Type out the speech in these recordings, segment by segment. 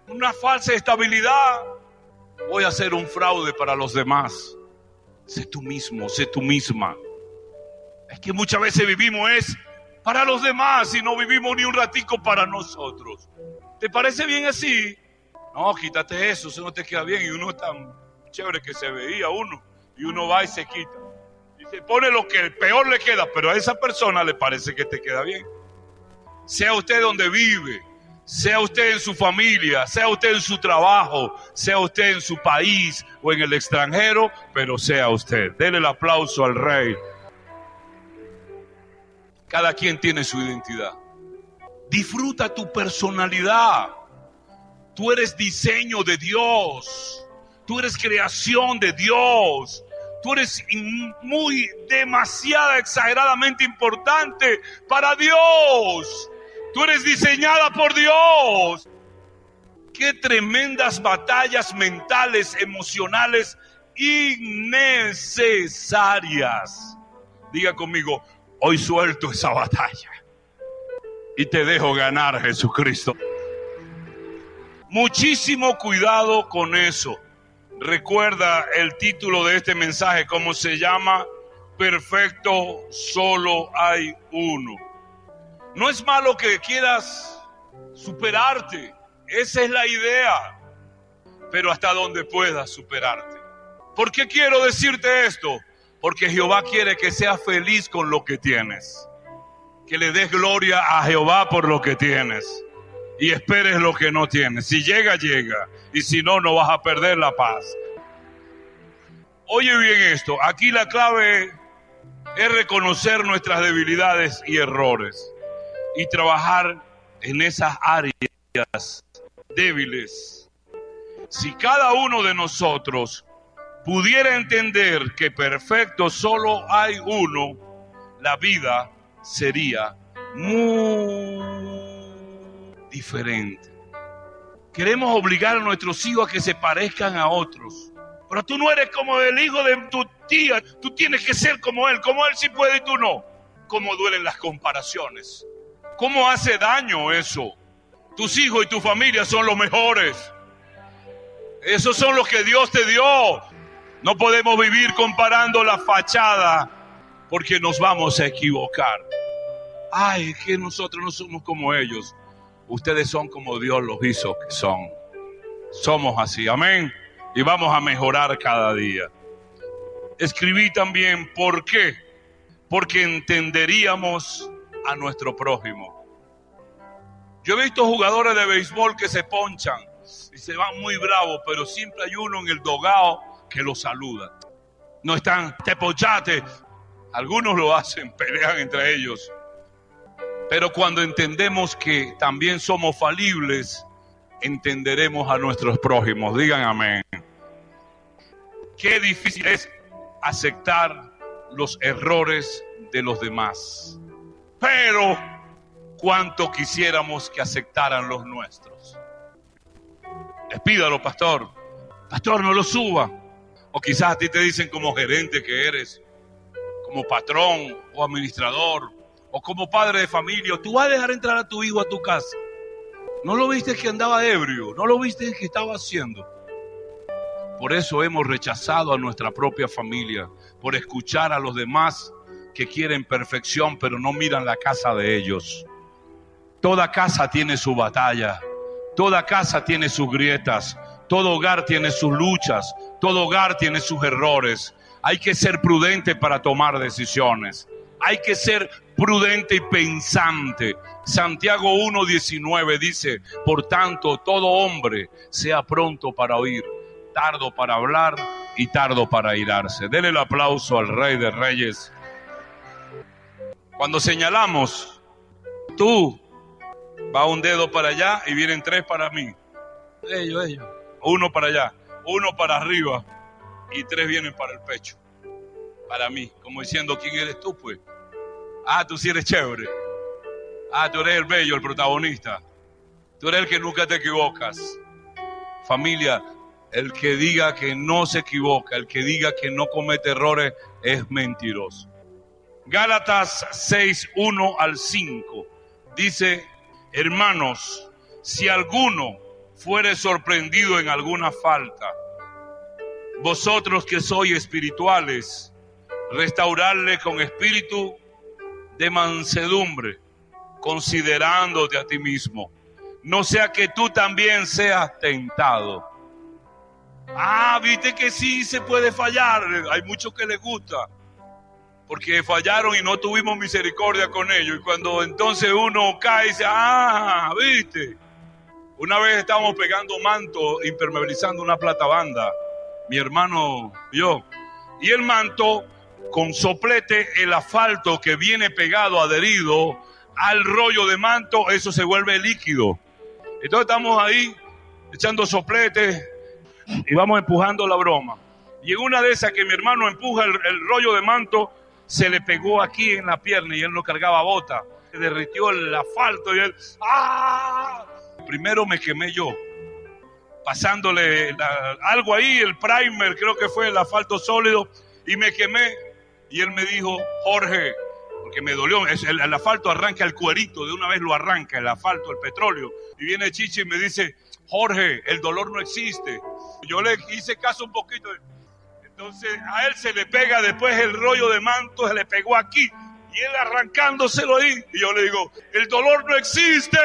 una falsa estabilidad. Voy a hacer un fraude para los demás. Sé tú mismo, sé tú misma. Es que muchas veces vivimos para los demás y no vivimos ni un ratico para nosotros. ¿Te parece bien así? No, quítate eso no te queda bien. Y uno es tan chévere que se veía uno. Y uno va y se quita. Y se pone lo que peor le queda, pero a esa persona le parece que te queda bien. Sea usted donde vive, sea usted en su familia, sea usted en su trabajo, sea usted en su país o en el extranjero, pero sea usted. Dele el aplauso al Rey. Cada quien tiene su identidad. Disfruta tu personalidad. Tú eres diseño de Dios. Tú eres creación de Dios. Tú eres demasiado exageradamente importante para Dios. Tú eres diseñada por Dios. Qué tremendas batallas mentales, emocionales, innecesarias. Diga conmigo, hoy suelto esa batalla y te dejo ganar, Jesucristo. Muchísimo cuidado con eso. Recuerda el título de este mensaje, ¿cómo se llama? Perfecto, solo hay uno. No es malo que quieras superarte, esa es la idea, pero hasta donde puedas superarte. ¿Por qué quiero decirte esto? Porque Jehová quiere que seas feliz con lo que tienes, que le des gloria a Jehová por lo que tienes y esperes lo que no tienes. Si llega, llega, y si no, no vas a perder la paz. Oye bien esto, aquí la clave es reconocer nuestras debilidades y errores y trabajar en esas áreas débiles. Si cada uno de nosotros pudiera entender que perfecto solo hay uno, la vida sería muy diferente. Queremos obligar a nuestros hijos a que se parezcan a otros. Pero tú no eres como el hijo de tu tía. Tú tienes que ser como él sí puede y tú no. ¿Cómo duelen las comparaciones? ¿Cómo hace daño eso? Tus hijos y tu familia son los mejores. Esos son los que Dios te dio. No podemos vivir comparando la fachada porque nos vamos a equivocar. Ay, es que nosotros no somos como ellos. Ustedes son como Dios los hizo que son. Somos así, amén. Y vamos a mejorar cada día. Escribí también, ¿por qué? Porque entenderíamos a nuestro prójimo. Yo he visto jugadores de béisbol que se ponchan y se van muy bravos, pero siempre hay uno en el dogao que lo saluda. No están, te ponchaste. Algunos lo hacen, pelean entre ellos. Pero cuando entendemos que también somos falibles, entenderemos a nuestros prójimos. Digan amén. Qué difícil es aceptar los errores de los demás. Pero cuánto quisiéramos que aceptaran los nuestros. Despídalo, pastor. Pastor, no lo suba. O quizás a ti te dicen como gerente que eres, como patrón o administrador, o como padre de familia. ¿Tú vas a dejar entrar a tu hijo a tu casa? ¿No lo viste que andaba ebrio? ¿No lo viste que estaba haciendo? Por eso hemos rechazado a nuestra propia familia, por escuchar a los demás que quieren perfección, pero no miran la casa de ellos. Toda casa tiene su batalla, toda casa tiene sus grietas, todo hogar tiene sus luchas, todo hogar tiene sus errores. Hay que ser prudente para tomar decisiones. Hay que ser prudente y pensante. Santiago 1:19 dice, por tanto, todo hombre sea pronto para oír, tardo para hablar y tardo para airarse. Denle el aplauso al Rey de Reyes. Cuando señalamos, tú, va un dedo para allá y vienen tres para mí. Ellos. Uno para allá, uno para arriba y tres vienen para el pecho. Para mí, como diciendo, ¿quién eres tú, pues? Ah, tú sí eres chévere. Ah, tú eres el bello, el protagonista. Tú eres el que nunca te equivocas. Familia, el que diga que no se equivoca, el que diga que no comete errores, es mentiroso. Gálatas 6:1-5 dice, hermanos, si alguno fuere sorprendido en alguna falta, vosotros que sois espirituales, restaurarle con espíritu de mansedumbre, considerándote a ti mismo, no sea que tú también seas tentado. Viste que sí se puede fallar. Hay muchos que les gusta, porque fallaron y no tuvimos misericordia con ellos. Y cuando entonces uno cae y dice, viste. Una vez estábamos pegando manto, impermeabilizando una platabanda, mi hermano y yo. Y el manto, con soplete, el asfalto que viene pegado, adherido al rollo de manto, eso se vuelve líquido. Entonces estamos ahí echando soplete y vamos empujando la broma. Y en una de esas que mi hermano empuja el rollo de manto, se le pegó aquí en la pierna y él no cargaba bota. Se derritió el asfalto y él... Primero me quemé yo, pasándole algo ahí, el primer, creo que fue el asfalto sólido, y me quemé. Y él me dijo, Jorge, porque me dolió, el asfalto arranca el cuerito, de una vez lo arranca, el asfalto, el petróleo. Y viene Chichi y me dice, Jorge, el dolor no existe. Yo le hice caso un poquito. Entonces a él se le pega después el rollo de manto, se le pegó aquí, y él arrancándoselo ahí. Y yo le digo, el dolor no existe.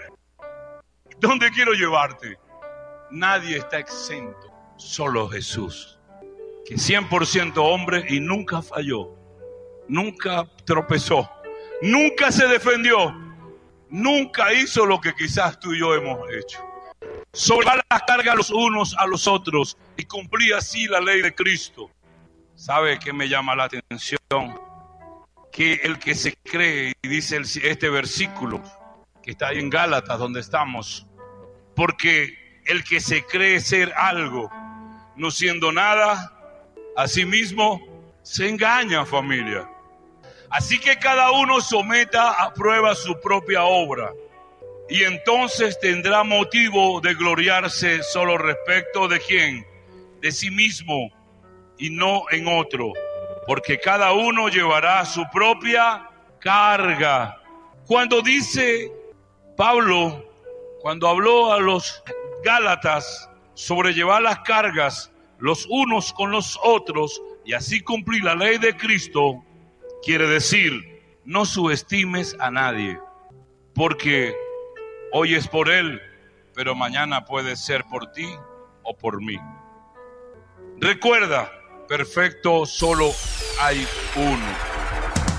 ¿Dónde quiero llevarte? Nadie está exento, solo Jesús, que 100% hombre y nunca falló, nunca tropezó, nunca se defendió, nunca hizo lo que quizás tú y yo hemos hecho. Sobrevivía las cargas los unos a los otros y cumplía así la ley de Cristo. ¿Sabe qué me llama la atención? Que el que se cree, y dice este versículo que está ahí en Gálatas donde estamos, porque el que se cree ser algo, no siendo nada, a sí mismo se engaña, familia. Así que cada uno someta a prueba su propia obra, y entonces tendrá motivo de gloriarse solo respecto de quién, de sí mismo y no en otro, porque cada uno llevará su propia carga. Cuando dice Pablo, cuando habló a los Gálatas sobre llevar las cargas los unos con los otros y así cumplir la ley de Cristo, quiere decir, no subestimes a nadie, porque hoy es por él, pero mañana puede ser por ti o por mí. Recuerda, perfecto solo hay uno.